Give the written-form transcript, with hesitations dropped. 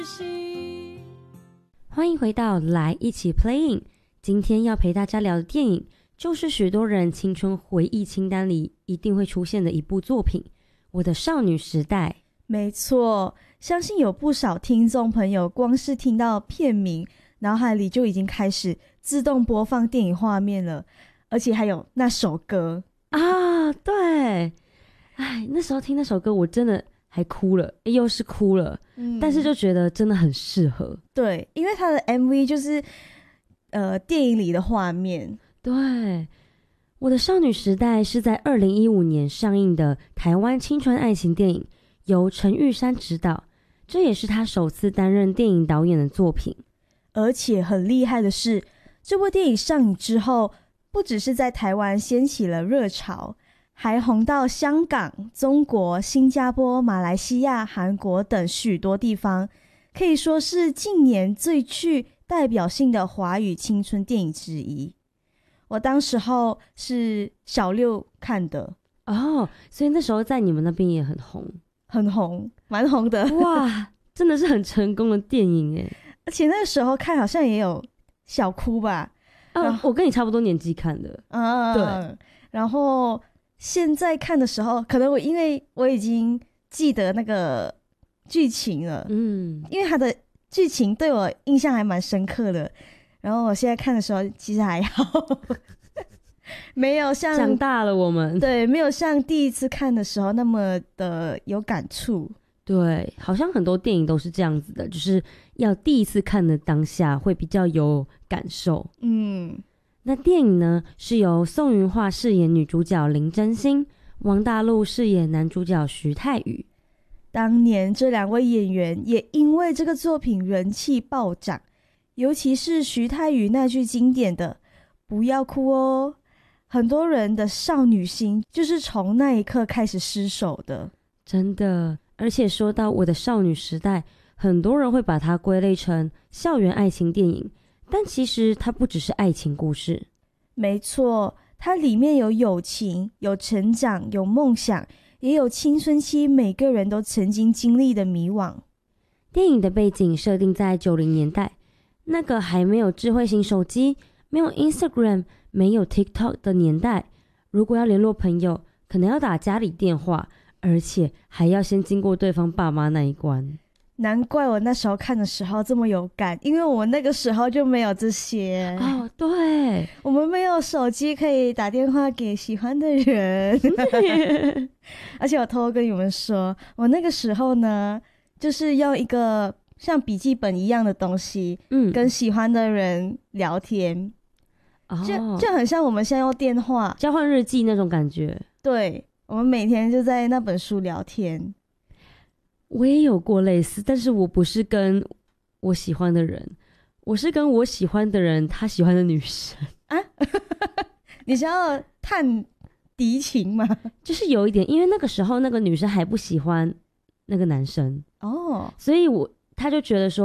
欢迎回到来一起 playing， 今天要陪大家聊的电影就是许多人青春回忆清单里一定会出现的一部作品《我的少女时代》。 没错，相信有不少听众朋友光是听到片名，脑海里就已经开始自动播放电影画面了，而且还有那首歌啊，对，哎，那时候听那首歌我真的还哭了，又是哭了，但是就觉得真的很适合。 对，因为他的 MV 就是电影里的画面。 对，我的少女时代是在2015年上映的台湾青春爱情电影，由陈玉珊执导，这也是他首次担任电影导演的作品。 而且很厉害的是，这部电影上映之后，不只是在台湾掀起了热潮，还红到香港、中国、新加坡、马来西亚、韩国等许多地方，可以说是近年最具代表性的华语青春电影之一。我当时候是小6看的哦，所以那时候在你们那边也很红， 很红，蛮红的。 哇，真的是很成功的电影耶！ 而且那个时候看好像也有小哭吧。 我跟你差不多年纪看的。对。 然后现在看的时候，可能因为我已经记得那个剧情了，因为它的剧情对我印象还蛮深刻的。然后我现在看的时候其实还好，没有像长大了我们， 对，没有像第一次看的时候那么的有感触。 对，好像很多电影都是这样子的，就是要第一次看的当下会比较有感受。那电影呢是由宋芸樺饰演女主角林真心，王大陆饰演男主角徐太宇。 当年这两位演员也因为这个作品人气暴涨，尤其是徐太宇那句经典的“不要哭哦”，很多人的少女心就是从那一刻开始失守的。 真的，而且说到我的少女时代，很多人会把它归类成校园爱情电影，但其实它不只是爱情故事。 没错，它里面有友情，有成长，有梦想，也有青春期每个人都曾经经历的迷惘。 电影的背景设定在90年代，那个还没有智慧型手机，没有 Instagram， 没有 TikTok 的年代，如果要联络朋友，可能要打家里电话，而且还要先经过对方爸妈那一关。 难怪我那时候看的时候这么有感，因为我那个时候就没有这些。 对， 我们没有手机可以打电话给喜欢的人。而且我偷偷跟你们说，我那个时候呢，就是用一个像笔记本一样的东西，跟喜欢的人聊天，就很像我们现在用电话交换日记那种感觉。 对，我们每天就在那本书聊天。 我也有过类似，但是我不是跟我喜欢的人，我是跟我喜欢的人他喜欢的女生啊。你想要探敌情吗？ 就是有一点，因为那个时候那个女生还不喜欢那个男生所以他就觉得说